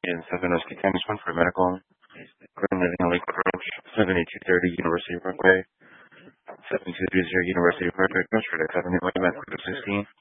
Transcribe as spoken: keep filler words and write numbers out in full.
In seven Whiskey Times one for medical. Currently living on Lake Approach, seventy-two thirty University Parkway, seven two three zero University Parkway, Approach for the seven eight one sixteen.